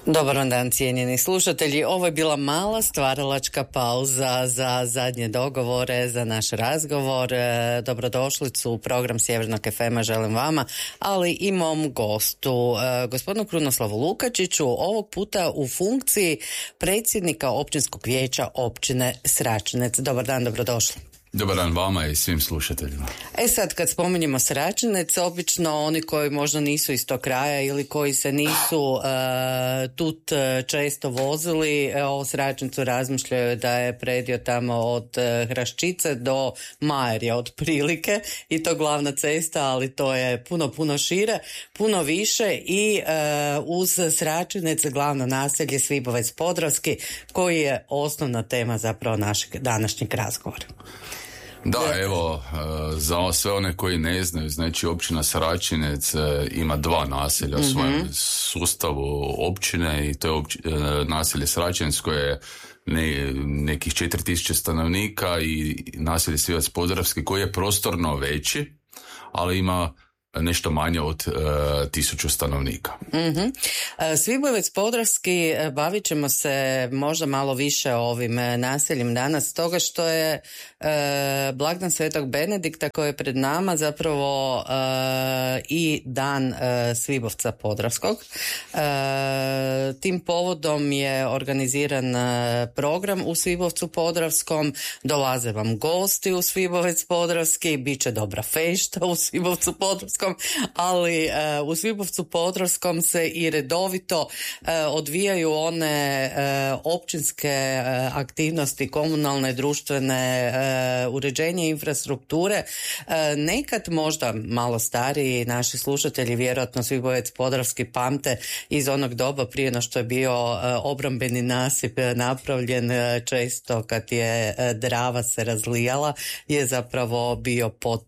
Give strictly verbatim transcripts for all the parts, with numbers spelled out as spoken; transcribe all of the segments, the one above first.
Dobar vam dan, cijenjeni slušatelji. Ovo je bila mala stvaralačka pauza za zadnje dogovore, za naš razgovor. Dobrodošlicu u program Sjevernog ef ema želim vama, ali i mom gostu, gospodinu Krunoslavu Lukačiću, ovog puta u funkciji predsjednika općinskog vijeća općine Sračinec. Dobar dan, dobrodošli. Dobar dan vama i svim slušateljima. E sad, kad spominjemo Sračinec, obično oni koji možda nisu iz tog kraja ili koji se nisu uh, tut često vozili, o Sračincu razmišljaju da je predio tamo od uh, Hraščice do Majerja otprilike, i to glavna cesta, ali to je puno, puno šire, puno više i uh, uz Sračinec glavno naselje Svibovec Podravski, koji je osnovna tema zapravo našeg današnjeg razgovora. Da, evo, za sve one koji ne znaju, znači općina Sračinec ima dva naselja u svojem mm-hmm. sustavu općine, i to je opći, naselje Sračinec koje je ne, nekih četiri tisuće stanovnika, i naselje Svivac Podravski koji je prostorno veći, ali ima nešto manje od uh, tisuću stanovnika. Mm-hmm. Svibovec Podravski, bavit ćemo se možda malo više o ovim naseljem danas, toga što je uh, blagdan Svetog Benedikta koji je pred nama zapravo uh, i dan uh, Svibovca Podravskog. Uh, tim povodom je organiziran uh, program u Svibovcu Podravskom, dolaze vam gosti u Svibovec Podravski, bit će dobra fešta u Svibovcu Podravskom, ali uh, u Svibovcu Podravskom se i redovito uh, odvijaju one uh, općinske uh, aktivnosti, komunalne, društvene, uh, uređenje infrastrukture. Uh, nekad možda malo stariji naši slušatelji vjerojatno Svibovec Podravski pamte iz onog doba prije no što je bio uh, obrambeni nasip napravljen, uh, često kad je uh, Drava se razlijala je zapravo bio pod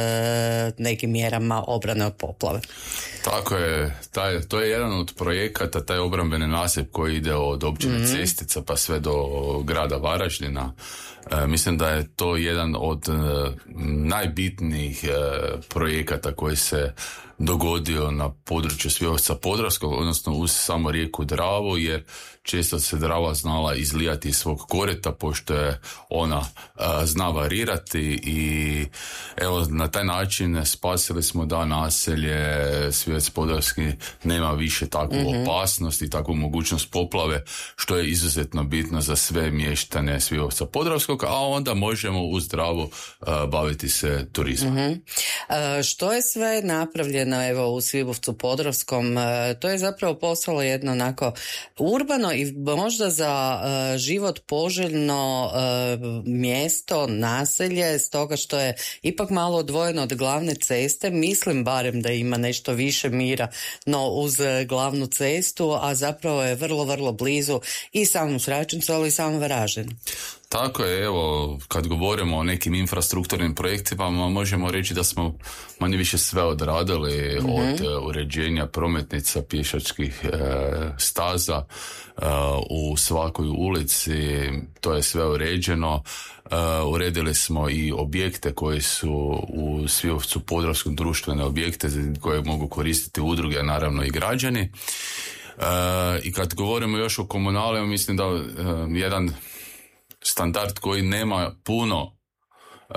uh, nekim mjerama obrane od poplave. Tako je, taj, to je jedan od projekata, taj obrambeni nasip koji ide od općine mm-hmm. Cestica pa sve do grada Varaždina. E, mislim da je to jedan od e, najbitnijih e, projekata koji se dogodio na području Svibovca Podravskog, odnosno uz samo rijeku Dravu, jer često se Drava znala izlijati iz svog korita, pošto je ona a, zna varirati, i evo na taj način spasili smo da naselje Svibovec Podravski nema više takvu mm-hmm. opasnost i takvu mogućnost poplave, što je izuzetno bitno za sve mještane Svibovca Podravskog, a onda možemo uz Dravu a, baviti se turizmom. Mm-hmm. A, što je sve napravljeno evo u Svibovcu Podravskom? A, to je zapravo postalo jedno onako urbano i možda za uh, život poželjno uh, mjesto, naselje, stoga što je ipak malo odvojeno od glavne ceste. Mislim barem da ima nešto više mira no uz uh, glavnu cestu, a zapravo je vrlo, vrlo blizu i samom Sračincu, ali i samom Varaždinu. Tako je, evo, kad govorimo o nekim infrastrukturnim projektima, možemo reći da smo manje više sve odradili, mm-hmm. od uh, uređenja prometnica, pješačkih uh, staza uh, u svakoj ulici, to je sve uređeno. Uh, uredili smo i objekte koji su u Svibovcu Podravskom, društvene objekte koje mogu koristiti udruge, a naravno i građani. Uh, I kad govorimo još o komunalima, mislim da uh, jedan standard koji nema puno uh,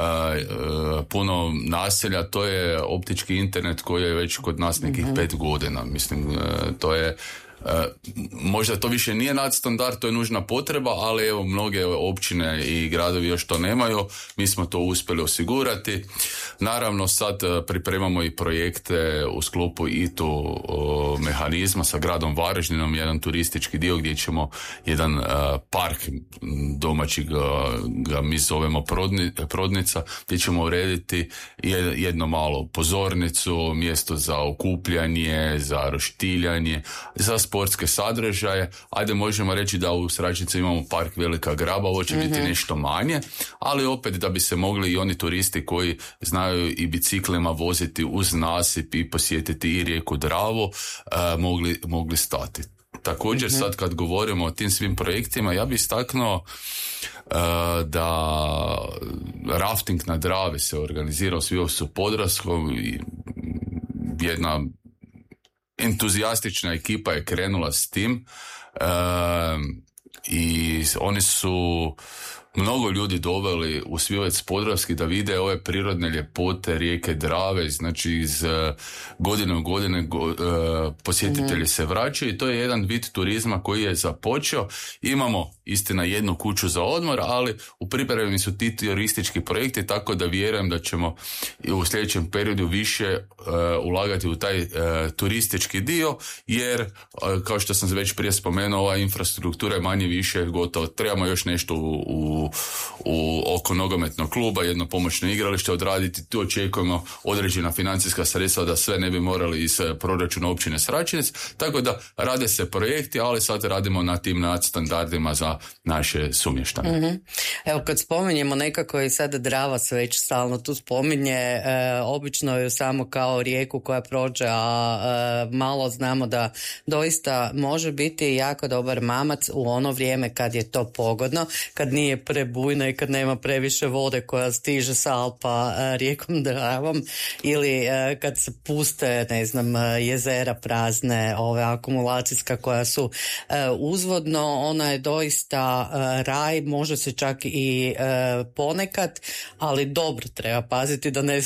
uh, puno naselja, to je optički internet koji je već kod nas nekih mm-hmm. pet godina. Mislim, uh, to je Uh, možda to više nije nadstandard, to je nužna potreba, ali evo mnoge općine i gradovi još to nemaju, mi smo to uspjeli osigurati. Naravno sad uh, pripremamo i projekte u sklopu I T U uh, mehanizma sa gradom Varaždinom, jedan turistički dio gdje ćemo jedan uh, park domaći ga, ga mi zovemo prodni, prodnica, gdje ćemo urediti jedno malo pozornicu, mjesto za okupljanje, za roštiljanje, za sportske sadržaje. Ajde, možemo reći da u Sračincu imamo park Velika Graba, ovo će mm-hmm. biti nešto manje, ali opet da bi se mogli i oni turisti koji znaju i biciklima voziti uz nasip i posjetiti i rijeku Dravu, uh, mogli, mogli stati. Također mm-hmm. sad kad govorimo o tim svim projektima, ja bih istaknuo uh, da rafting na Dravi se organizirao u Svibovcu Podravskom, jedna entuzijastična ekipa je krenula s tim e, i oni su mnogo ljudi doveli u Svilajnac Podravski da vide ove prirodne ljepote rijeke Drave, znači iz uh, godine u godine go, uh, posjetitelji mm-hmm. se vraćaju i to je jedan vid turizma koji je započeo. Imamo istina jednu kuću za odmor, ali u pripremi su ti turistički projekti, tako da vjerujem da ćemo u sljedećem periodu više uh, ulagati u taj uh, turistički dio, jer uh, kao što sam već prije spomenuo, ova infrastruktura je manje više gotovo. Trebamo još nešto u, u u oko nogometnog kluba, jedno pomoćno igralište odraditi, tu očekujemo određena financijska sredstva da sve ne bi morali iz proračuna općine Sračinec, tako da rade se projekti, ali sad radimo na tim nadstandardima za naše sumještane. Mm-hmm. Evo kad spominjemo nekako i sada Drava se već stalno tu spominje, e, obično je samo kao rijeku koja prođe, a e, malo znamo da doista može biti jako dobar mamac u ono vrijeme kad je to pogodno, kad nije prebujno i kad nema previše vode koja stiže s Alpa e, rijekom Dravom, ili e, kad se puste, ne znam, jezera prazne, ove akumulacijska koja su e, uzvodno, ona je doista e, raj, može se čak i e, ponekad, ali dobro treba paziti da ne